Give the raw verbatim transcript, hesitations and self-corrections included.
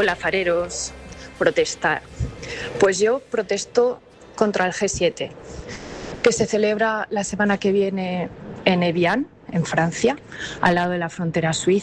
Hola, fareros. Protestar. Pues yo protesto contra el G siete, que se celebra la semana que viene en Evian, en Francia, al lado de la frontera suiza.